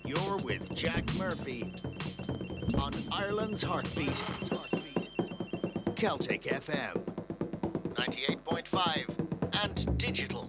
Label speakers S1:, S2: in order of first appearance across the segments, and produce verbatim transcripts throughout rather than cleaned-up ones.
S1: You're with Jack Murphy on Ireland's Heartbeat. Celtic F M ninety-eight point five and digital.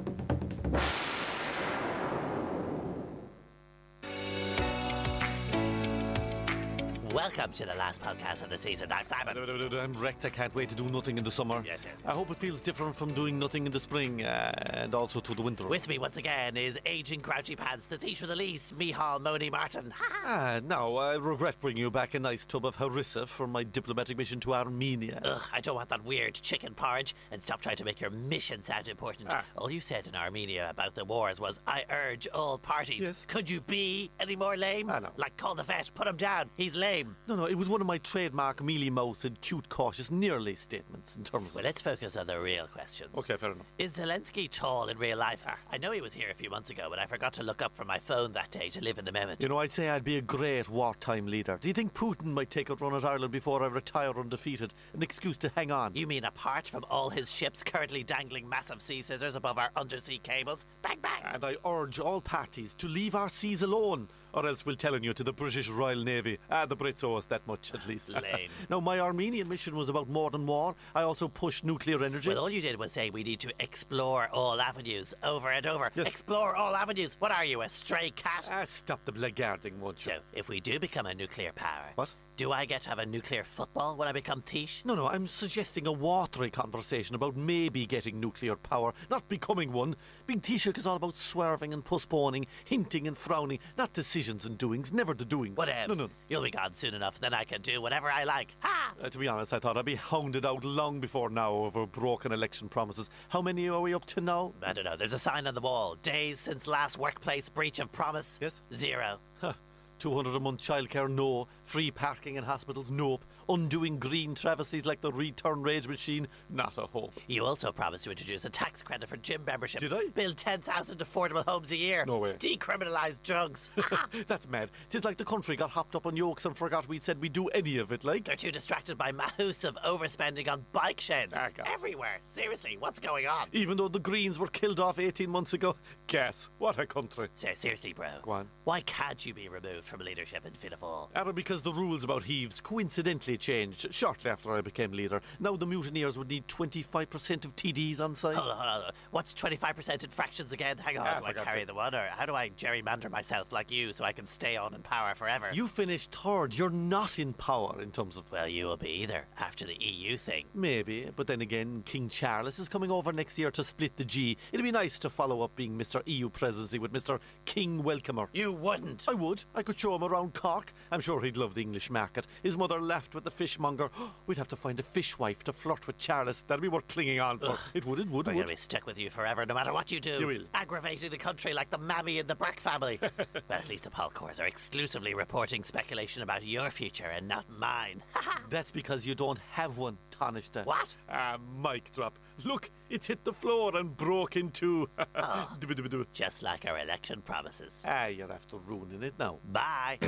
S2: Welcome to the last podcast of the season. I'm Simon.
S3: I'm wrecked. I can't wait to do nothing in the summer.
S2: Yes, yes.
S3: I hope it feels different from doing nothing in the spring uh, and also to the winter.
S2: With me once again is Aging Grouchy Pants, the thief with the lease, Micheál Moni Martin.
S3: ah, now, I regret bringing you back a nice tub of harissa for my diplomatic mission to Armenia.
S2: Ugh, I don't want that weird chicken porridge. And stop trying to make your mission sound important.
S3: Ah.
S2: All you said in Armenia about the wars was, I urge all parties.
S3: Yes.
S2: Could you be any more lame?
S3: Ah, no.
S2: Like, call the vet, put him down. He's lame.
S3: No, no, it was one of my trademark mealy-mouthed, cute, cautious, nearly statements in terms of...
S2: Well, let's focus on the real questions.
S3: Okay, fair enough.
S2: Is Zelensky tall in real life? Ah. I know he was here a few months ago, but I forgot to look up from my phone that day to live in the moment.
S3: You know, I'd say I'd be a great wartime leader. Do you think Putin might take a run at Ireland before I retire undefeated? An excuse to hang on?
S2: You mean apart from all his ships currently dangling massive sea scissors above our undersea cables? Bang, bang!
S3: And I urge all parties to leave our seas alone, or else we'll tell on you to the British Royal Navy. Ah, the Brits owe us that much, at least.
S2: Lame.
S3: Now, my Armenian mission was about more than war. I also pushed nuclear energy.
S2: Well, all you did was say we need to explore all avenues over and over.
S3: Yes.
S2: Explore all avenues. What are you, a stray cat?
S3: Ah, stop the blackguarding, won't you?
S2: So, if we do become a nuclear power...
S3: What?
S2: Do I get to have a nuclear football when I become Tish?
S3: No, no, I'm suggesting a watery conversation about maybe getting nuclear power, not becoming one. Being Taoiseach is all about swerving and postponing, hinting and frowning, not decisions and doings, never the doings.
S2: Whatevs.
S3: No, no.
S2: You'll be gone soon enough, then I can do whatever I like. Ha!
S3: Uh, to be honest, I thought I'd be hounded out long before now over broken election promises. How many are we up to now?
S2: I don't know, there's a sign on the wall. Days since last workplace breach of promise?
S3: Yes.
S2: Zero.
S3: Huh. two hundred a month childcare, no. Free parking in hospitals, nope. Undoing green travesties like the return rage machine, not a hope.
S2: You also promised to introduce a tax credit for gym membership.
S3: Did I?
S2: Build ten thousand affordable homes a year.
S3: No way.
S2: Decriminalise drugs.
S3: That's mad. Tis like the country got hopped up on yokes and forgot we'd said we'd do any of it, like.
S2: They're too distracted by mahoos of overspending on bike sheds.
S3: Ah, God.
S2: Everywhere. Seriously, what's going on?
S3: Even though the Greens were killed off eighteen months ago. Guess. What a country.
S2: So, seriously, bro.
S3: Go on.
S2: Why can't you be removed from leadership in Fianna Fáil?
S3: Era because the rules about heaves coincidentally changed shortly after I became leader. Now the mutineers would need twenty-five percent of T Ds on site.
S2: Hold on, hold on. What's twenty-five percent in fractions again? Hang on,
S3: Ah,
S2: do I
S3: for God's
S2: carry
S3: sake.
S2: the one, or how do I gerrymander myself like you so I can stay on in power forever?
S3: You finished third. You're not in power in terms of...
S2: Well, you will be either, after the E U thing.
S3: Maybe, but then again, King Charles is coming over next year to split the G. It'd be nice to follow up being Mister E U presidency with Mister King Welcomer.
S2: You wouldn't.
S3: I would. I could show him around Cork. I'm sure he'd love the English market. His mother laughed with the fishmonger. We'd have to find a fishwife to flirt with Charles. That'd be worth clinging on for.
S2: Ugh.
S3: It would, it would,
S2: We're
S3: it
S2: going to
S3: would.
S2: be stuck with you forever, no matter what you do.
S3: You will.
S2: Aggravating the country like the mammy in the Burke family. But at least the Polcors are exclusively reporting speculation about your future and not mine.
S3: That's because you don't have one, Taoiseach.
S2: What?
S3: Ah, mic drop. Look, it's hit the floor and broke in two.
S2: Oh.
S3: Dibba-dibba-dibba.
S2: Just like our election promises.
S3: Ah, you're after ruining it now.
S2: Bye.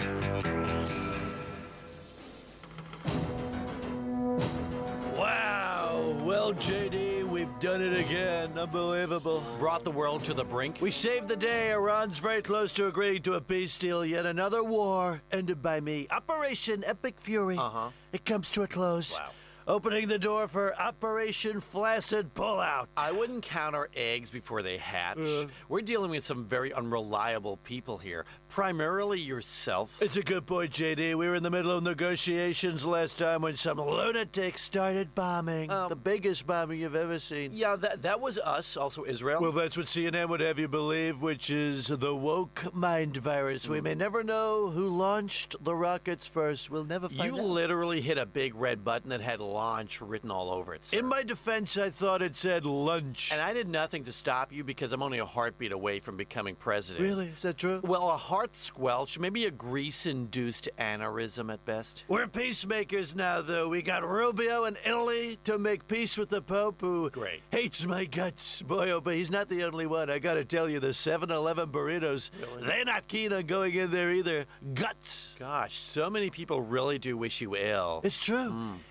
S4: Wow! Well, J D, we've done it again. Unbelievable.
S5: Brought the world to the brink.
S4: We saved the day. Iran's very close to agreeing to a peace deal. Yet another war ended by me. Operation Epic Fury.
S5: Uh-huh.
S4: It comes to a close.
S5: Wow.
S4: Opening the door for Operation Flaccid Pullout.
S5: I wouldn't count our eggs before they hatch.
S4: Uh.
S5: We're dealing with some very unreliable people here. Primarily yourself.
S4: It's a good point, J D. We were in the middle of negotiations last time when some lunatics started bombing.
S5: Um,
S4: the biggest bombing you've ever seen.
S5: Yeah, that that was us, also Israel.
S4: Well, that's what C N N would have you believe, which is the woke mind virus. We may never know who launched the rockets first. We'll never find
S5: you
S4: out.
S5: literally hit a big red button that had launch written all over it, sir.
S4: In my defense, I thought it said lunch.
S5: And I did nothing to stop you because I'm only a heartbeat away from becoming president.
S4: Really? Is that true?
S5: Well, a heart squelch, maybe a grease-induced aneurysm at best.
S4: We're peacemakers now, though. We got Rubio in Italy to make peace with the Pope, who
S5: Great.
S4: hates my guts. Boy, oh, but he's not the only one. I gotta tell you, the seven eleven burritos,
S5: Really?
S4: they're not keen on going in there either. Guts.
S5: Gosh, so many people really do wish you ill.
S4: It's true. If I have one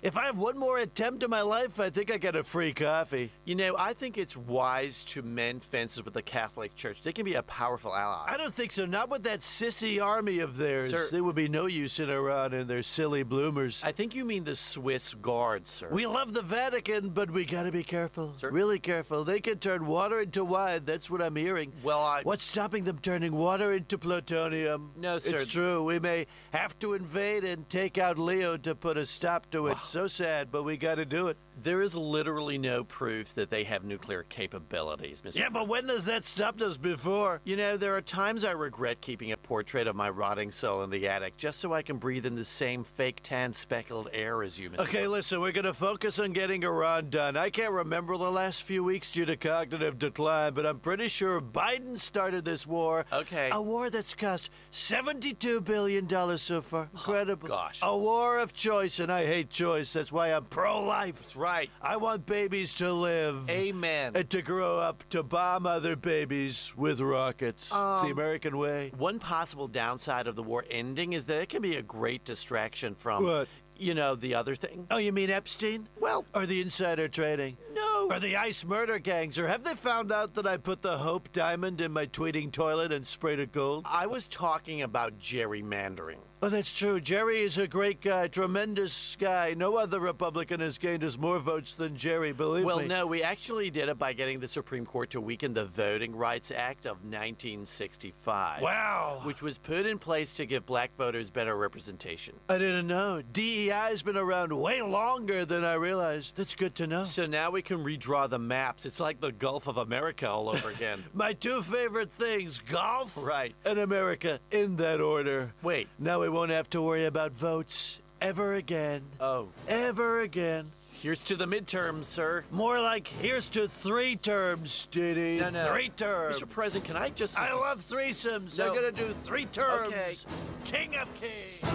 S4: one more attempt in my life, I think I get a free coffee.
S5: You know, I think it's wise to mend fences with the Catholic Church. They can be a powerful ally.
S4: I don't think so. Not with that sissy army of theirs.
S5: Sir-
S4: There would be no use in Iran and their silly bloomers.
S5: I think you mean the Swiss Guards, sir.
S4: We love the Vatican, but we gotta be careful.
S5: Sir?
S4: Really careful. They can turn water into wine. That's what I'm hearing.
S5: Well, I...
S4: What's stopping them turning water into plutonium?
S5: No, sir.
S4: It's true. We may have to invade and take out Leo to put a stop to it. So sad, but we gotta do it.
S5: There is literally no proof that they have nuclear capabilities, Mister
S4: Yeah, but when has that stopped us before?
S5: You know, there are times I regret keeping a portrait of my rotting soul in the attic just so I can breathe in the same fake tan speckled air as you, Mister
S4: Okay, listen, we're gonna focus on getting Iran done. I can't remember the last few weeks due to cognitive decline, but I'm pretty sure Biden started this war.
S5: Okay.
S4: A war that's cost seventy-two billion dollars so far. Incredible.
S5: gosh.
S4: A war of choice, and I hate choice. That's why I'm pro-life.
S5: That's right.
S4: I want babies to live.
S5: Amen.
S4: And to grow up to bomb other babies with rockets. it's
S5: Um,
S4: the American way.
S5: One possible downside of the war ending is that it can be a great distraction from,
S4: What?
S5: you know, the other thing.
S4: Oh, you mean Epstein?
S5: Well,
S4: Or the insider trading?
S5: no.
S4: Or the ice murder gangs? Or have they found out that I put the Hope Diamond in my tweeting toilet and sprayed it gold?
S5: I was talking about gerrymandering.
S4: Oh, that's true. Jerry is a great guy, tremendous guy. No other Republican has gained us more votes than Jerry, believe
S5: Well,
S4: me.
S5: no, we actually did it by getting the Supreme Court to weaken the Voting Rights Act of nineteen sixty-five.
S4: Wow.
S5: Which was put in place to give black voters better representation.
S4: I didn't know. D E I has been around way longer than I realized. That's good to know.
S5: So now we can redraw the maps. It's like the Gulf of America all over again.
S4: My two favorite things, golf
S5: Right.
S4: and America, in that order.
S5: Wait.
S4: Now we won't have to worry about votes ever again.
S5: Oh.
S4: Ever again.
S5: Here's to the midterms, sir.
S4: More like, here's to three terms, Diddy.
S5: No, no.
S4: Three terms.
S5: Mister President, can I just...
S4: I love threesomes.
S5: No.
S4: I'm gonna do three terms.
S5: Okay.
S4: King of kings.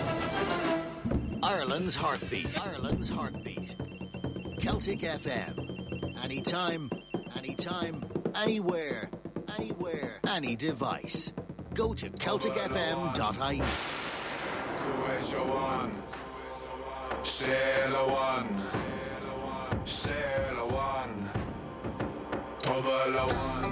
S1: Ireland's heartbeat. Ireland's heartbeat. Celtic F M. Anytime, anytime, anywhere, anywhere, any device. Go to Celtic F M dot I E.
S6: One, sail a one, sail a one, double a one.